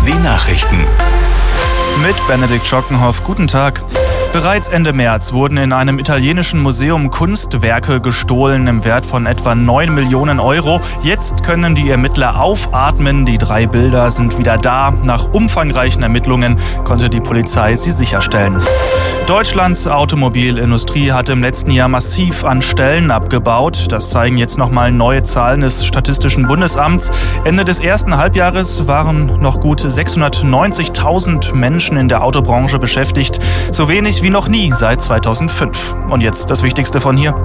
Die Nachrichten. Mit Benedikt Schockenhoff, guten Tag. Bereits Ende März wurden in einem italienischen Museum Kunstwerke gestohlen im Wert von etwa 9 Millionen Euro. Jetzt können die Ermittler aufatmen. Die 3 Bilder sind wieder da. Nach umfangreichen Ermittlungen konnte die Polizei sie sicherstellen. Deutschlands Automobilindustrie hat im letzten Jahr massiv an Stellen abgebaut. Das zeigen jetzt nochmal neue Zahlen des Statistischen Bundesamts. Ende des ersten Halbjahres waren noch gut 690.000 Menschen in der Autobranche beschäftigt. So wenig wie noch nie seit 2005. Und jetzt das Wichtigste von hier.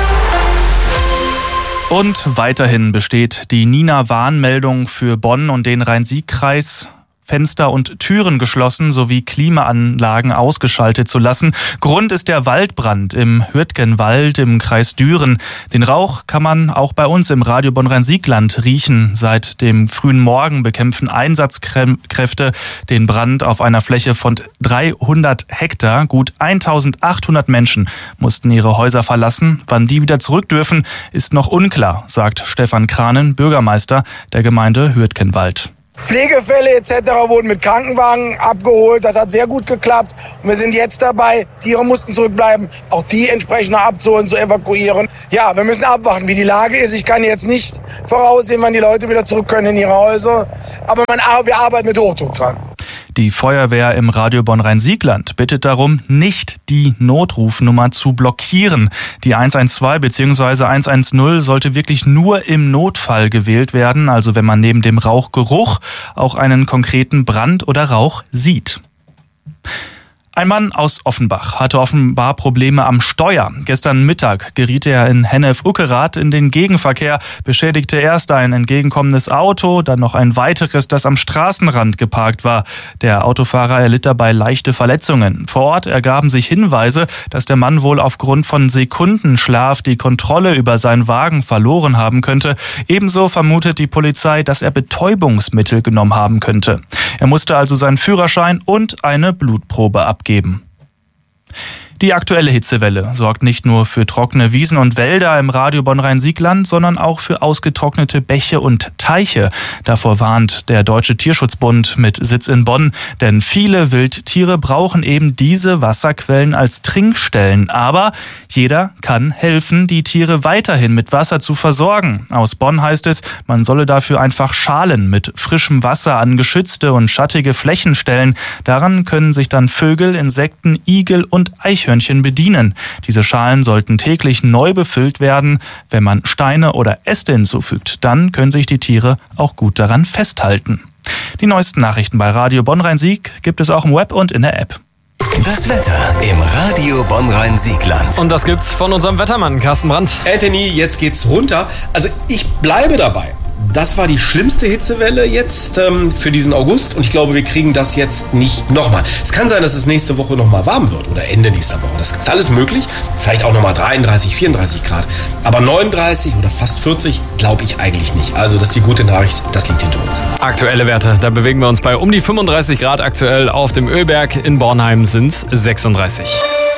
Und weiterhin besteht die NINA-Warnmeldung für Bonn und den Rhein-Sieg-Kreis. Fenster und Türen geschlossen sowie Klimaanlagen ausgeschaltet zu lassen. Grund ist der Waldbrand im Hürtgenwald im Kreis Düren. Den Rauch kann man auch bei uns im Radio Bonn-Rhein-Sieg-Land riechen. Seit dem frühen Morgen bekämpfen Einsatzkräfte den Brand auf einer Fläche von 300 Hektar. Gut 1800 Menschen mussten ihre Häuser verlassen. Wann die wieder zurück dürfen, ist noch unklar, sagt Stefan Kranen, Bürgermeister der Gemeinde Hürtgenwald. Pflegefälle etc. wurden mit Krankenwagen abgeholt. Das hat sehr gut geklappt. Und wir sind jetzt dabei, Tiere mussten zurückbleiben, auch die entsprechend abzuholen, zu evakuieren. Ja, wir müssen abwarten, wie die Lage ist. Ich kann jetzt nicht voraussehen, wann die Leute wieder zurück können in ihre Häuser. Aber wir arbeiten mit Hochdruck dran. Die Feuerwehr im Radio Bonn-Rhein-Sieg-Land bittet darum, nicht die Notrufnummer zu blockieren. Die 112 bzw. 110 sollte wirklich nur im Notfall gewählt werden, also wenn man neben dem Rauchgeruch auch einen konkreten Brand oder Rauch sieht. Ein Mann aus Offenbach hatte offenbar Probleme am Steuer. Gestern Mittag geriet er in Hennef-Uckerath in den Gegenverkehr, beschädigte erst ein entgegenkommendes Auto, dann noch ein weiteres, das am Straßenrand geparkt war. Der Autofahrer erlitt dabei leichte Verletzungen. Vor Ort ergaben sich Hinweise, dass der Mann wohl aufgrund von Sekundenschlaf die Kontrolle über seinen Wagen verloren haben könnte. Ebenso vermutet die Polizei, dass er Betäubungsmittel genommen haben könnte. Er musste also seinen Führerschein und eine Blutprobe abgeben. Die aktuelle Hitzewelle sorgt nicht nur für trockene Wiesen und Wälder im Radio Bonn-Rhein-Sieg-Land, sondern auch für ausgetrocknete Bäche und Teiche. Davor warnt der Deutsche Tierschutzbund mit Sitz in Bonn, denn viele Wildtiere brauchen eben diese Wasserquellen als Trinkstellen. Aber jeder kann helfen, die Tiere weiterhin mit Wasser zu versorgen. Aus Bonn heißt es, man solle dafür einfach Schalen mit frischem Wasser an geschützte und schattige Flächen stellen. Daran können sich dann Vögel, Insekten, Igel und Eichhörnchen bedienen. Diese Schalen sollten täglich neu befüllt werden. Wenn man Steine oder Äste hinzufügt, dann können sich die Tiere auch gut daran festhalten. Die neuesten Nachrichten bei Radio Bonn-Rhein-Sieg gibt es auch im Web und in der App. Das Wetter im Radio Bonn-Rhein-Sieg-Land. Und das gibt's von unserem Wettermann Carsten Brandt. Anthony, jetzt geht's runter. Also ich bleibe dabei. Das war die schlimmste Hitzewelle jetzt für diesen August und ich glaube, wir kriegen das jetzt nicht nochmal. Es kann sein, dass es nächste Woche nochmal warm wird oder Ende nächster Woche. Das ist alles möglich. Vielleicht auch nochmal 33, 34 Grad. Aber 39 oder fast 40 glaube ich eigentlich nicht. Also das ist die gute Nachricht, das liegt hinter uns. Aktuelle Werte, da bewegen wir uns bei um die 35 Grad aktuell auf dem Ölberg. In Bornheim sind's 36.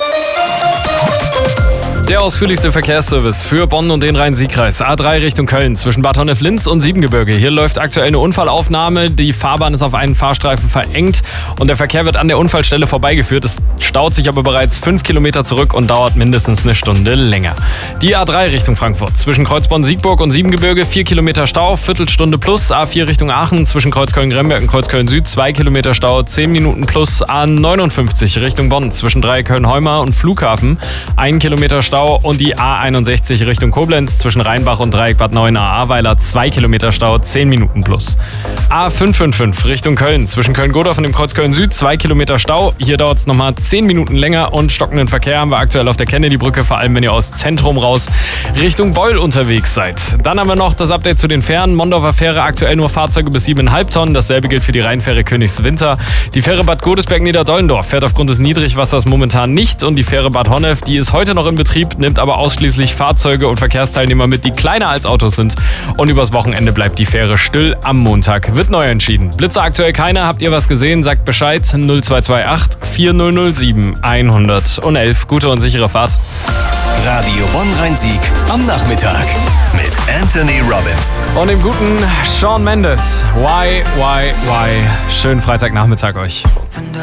Der ausführlichste Verkehrsservice für Bonn und den Rhein-Sieg-Kreis. A3 Richtung Köln zwischen Bad Honnef-Linz und Siebengebirge. Hier läuft aktuell eine Unfallaufnahme. Die Fahrbahn ist auf einen Fahrstreifen verengt und der Verkehr wird an der Unfallstelle vorbeigeführt. Es staut sich aber bereits 5 Kilometer zurück und dauert mindestens eine Stunde länger. Die A3 Richtung Frankfurt zwischen Kreuzborn-Siegburg und Siebengebirge 4 Kilometer Stau, Viertelstunde plus. A4 Richtung Aachen zwischen Kreuzköln-Gremberg und Kreuzköln-Süd 2 Kilometer Stau, 10 Minuten plus. A59 Richtung Bonn zwischen Dreiecköln-Heumar und Flughafen 1 Kilometer Stau. Und die A61 Richtung Koblenz zwischen Rheinbach und Dreieck Bad Neuenahr-Ahrweiler 2 Kilometer Stau, 10 Minuten plus. A555 Richtung Köln zwischen Köln-Godorf und dem Kreuz Köln-Süd 2 Kilometer Stau. Hier dauert es nochmal 10 Minuten länger und stockenden Verkehr haben wir aktuell auf der Kennedy-Brücke, vor allem wenn ihr aus Zentrum raus Richtung Beul unterwegs seid. Dann haben wir noch das Update zu den Fähren. Mondorfer Fähre aktuell nur Fahrzeuge bis 7,5 Tonnen. Dasselbe gilt für die Rheinfähre Königswinter. Die Fähre Bad Godesberg-Niederdollendorf fährt aufgrund des Niedrigwassers momentan nicht und die Fähre Bad Honnef, die ist heute noch in Betrieb, nimmt aber ausschließlich Fahrzeuge und Verkehrsteilnehmer mit, die kleiner als Autos sind. Und übers Wochenende bleibt die Fähre still. Am Montag wird neu entschieden. Blitze aktuell keine. Habt ihr was gesehen? Sagt Bescheid. 0228 4007 111. Gute und sichere Fahrt. Radio Bonn-Rhein-Sieg am Nachmittag mit Anthony Robbins. Und dem guten Shawn Mendes. Why? Schönen Freitagnachmittag euch.